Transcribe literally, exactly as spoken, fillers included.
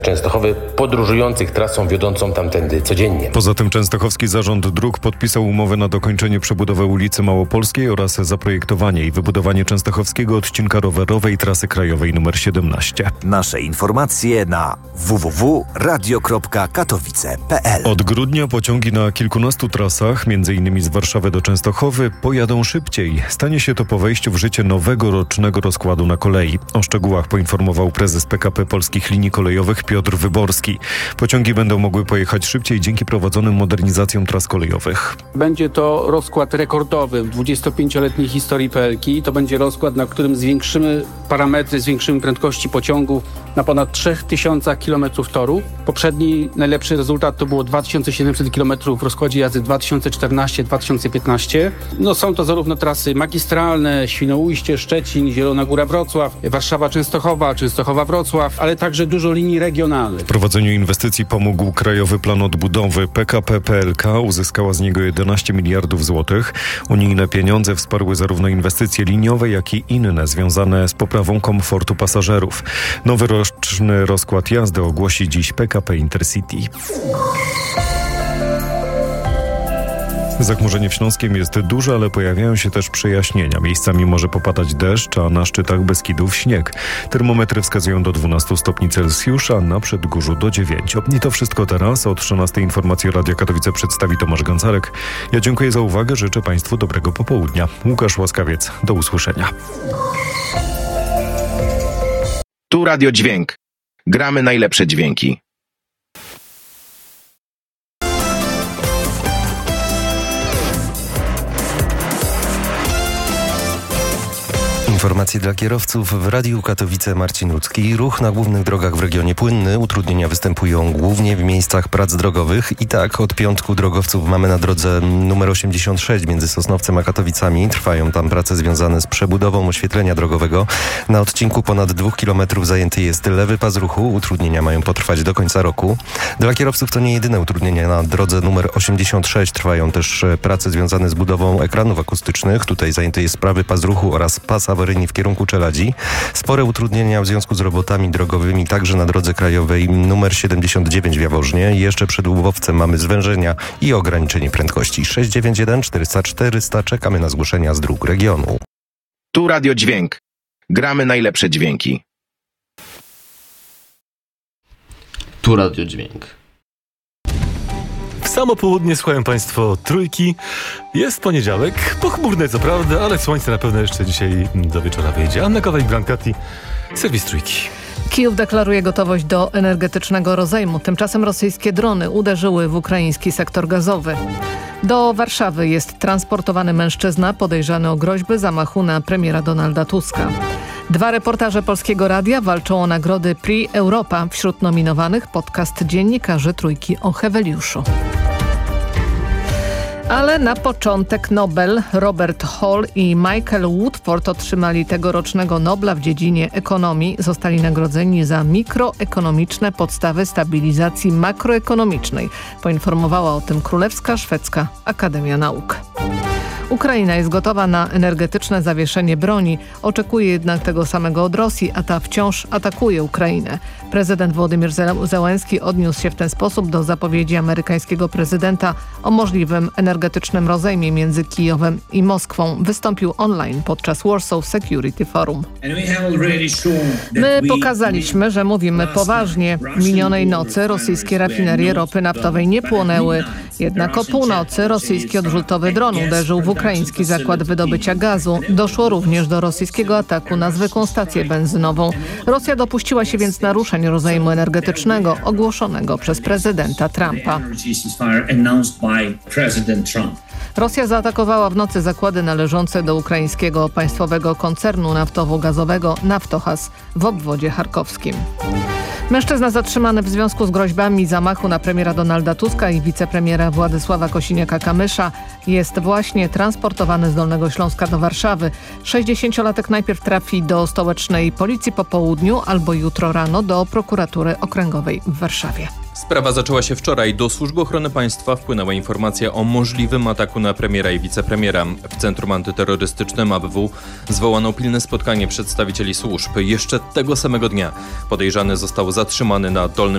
Częstochowy podróżujących trasą wiodącą tamtędy codziennie. Poza tym Częstochowski Zarząd Dróg podpisał umowę na dokończenie przebudowy ulicy Małopolskiej oraz zaprojektowanie i wybudowanie częstochowskiego odcinka rowerowej trasy krajowej nr siedemnaście. Nasze informacje na w w w kropka radio kropka katowice kropka p l. Od grudnia pociągi na kilkunastu trasach, między innymi z Warszawy do Częstochowy, pojadą szybciej. Stanie się to po wejściu w życie nowego rocznego rozkładu na kolei. O szczegółach poinformował prezes P K P Polskich Linii Kolejowych Piotr Wyborski. Pociągi będą mogły pojechać szybciej dzięki prowadzonym modernizacjom tras kolejowych. Będzie to rozkład rekordowy w dwudziestopięcioletniej historii P L K. To będzie rozkład, na którym zwiększymy parametry, zwiększymy prędkości pociągów na ponad trzy tysiące kilometrów toru. Poprzedni najlepszy rezultat to było dwa tysiące siedemset kilometrów w rozkładzie jazdy dwa tysiące czternaście dwa tysiące piętnaście. No są to zarówno trasy magistralne, Świnoujście, Szczecin, Zielona Góra, Wrocław, Warszawa, Częstochowa, Częstochowa, Wrocław, ale także dużo linii regionalnych. W prowadzeniu inwestycji pomógł Krajowy Plan Odbudowy. P K P P L K uzyskała z niego jedenaście miliardów złotych. Unijne pieniądze wsparły zarówno inwestycje liniowe, jak i inne związane z poprawą komfortu pasażerów. Nowy roczny rozkład jazdy ogłosi dziś P K P Intercity. Zachmurzenie w Śląskiem jest duże, ale pojawiają się też przejaśnienia. Miejscami może popadać deszcz, a na szczytach Beskidów śnieg. Termometry wskazują do dwunastu stopni Celsjusza, na Przedgórzu do dziewięciu. I to wszystko teraz. O trzynastej informację Radia Katowice przedstawi Tomasz Gancarek. Ja dziękuję za uwagę, życzę Państwu dobrego popołudnia. Łukasz Łaskawiec, do usłyszenia. Tu Radio Dźwięk. Gramy najlepsze dźwięki. Informacje dla kierowców w Radiu Katowice. Marcin Ludzki. Ruch na głównych drogach w regionie płynny. Utrudnienia występują głównie w miejscach prac drogowych. I tak od piątku drogowców mamy na drodze numer osiemdziesiąt sześć między Sosnowcem a Katowicami. Trwają tam prace związane z przebudową oświetlenia drogowego. Na odcinku ponad dwóch kilometrów zajęty jest lewy pas ruchu. Utrudnienia mają potrwać do końca roku. Dla kierowców to nie jedyne utrudnienia. Na drodze numer osiemdziesiąt sześć trwają też prace związane z budową ekranów akustycznych. Tutaj zajęty jest prawy pas ruchu oraz pas awaryjny w kierunku Czeladzi. Spore utrudnienia w związku z robotami drogowymi także na drodze krajowej numer siedemdziesiąt dziewięć w Jaworznie. Jeszcze przed Łubowcem mamy zwężenia i ograniczenie prędkości. sześć dziewięć jeden czterysta czterysta. Czekamy na zgłoszenia z dróg regionu. Tu Radio Dźwięk. Gramy najlepsze dźwięki. Tu Radio Dźwięk. W samo południe słuchają Państwo Trójki. Jest poniedziałek, pochmurne co prawda, ale słońce na pewno jeszcze dzisiaj do wieczora wyjdzie. Anna Kowal i Brankati, serwis Trójki. Kijów deklaruje gotowość do energetycznego rozejmu. Tymczasem rosyjskie drony uderzyły w ukraiński sektor gazowy. Do Warszawy jest transportowany mężczyzna podejrzany o groźby zamachu na premiera Donalda Tuska. Dwa reportaże Polskiego Radia walczą o nagrody Prix Europa. Wśród nominowanych podcast dziennikarzy Trójki o Heweliuszu. Ale na początek Nobel. Robert Hall i Michael Woodford otrzymali tegorocznego Nobla w dziedzinie ekonomii. Zostali nagrodzeni za mikroekonomiczne podstawy stabilizacji makroekonomicznej. Poinformowała o tym Królewska Szwedzka Akademia Nauk. Ukraina jest gotowa na energetyczne zawieszenie broni. Oczekuje jednak tego samego od Rosji, a ta wciąż atakuje Ukrainę. Prezydent Wołodymyr Zełenski odniósł się w ten sposób do zapowiedzi amerykańskiego prezydenta o możliwym energetycznym rozejmie między Kijowem i Moskwą. Wystąpił online podczas Warsaw Security Forum. My pokazaliśmy, że mówimy poważnie. Minionej nocy rosyjskie rafinerie ropy naftowej nie płonęły. Jednak o północy rosyjski odrzutowy dron uderzył w ukraiński zakład wydobycia gazu. Doszło również do rosyjskiego ataku na zwykłą stację benzynową. Rosja dopuściła się więc naruszeń rozejmu energetycznego ogłoszonego przez prezydenta Trumpa. Rosja zaatakowała w nocy zakłady należące do ukraińskiego państwowego koncernu naftowo-gazowego Naftogaz w obwodzie charkowskim. Mężczyzna zatrzymany w związku z groźbami zamachu na premiera Donalda Tuska i wicepremiera Władysława Kosiniaka-Kamysza jest właśnie transportowany z Dolnego Śląska do Warszawy. sześćdziesięciolatek najpierw trafi do stołecznej policji po południu albo jutro rano do prokuratury okręgowej w Warszawie. Sprawa zaczęła się wczoraj. Do Służby Ochrony Państwa wpłynęła informacja o możliwym ataku na premiera i wicepremiera. W Centrum Antyterrorystycznym A B W zwołano pilne spotkanie przedstawicieli służb. Jeszcze tego samego dnia podejrzany został zatrzymany na Dolnym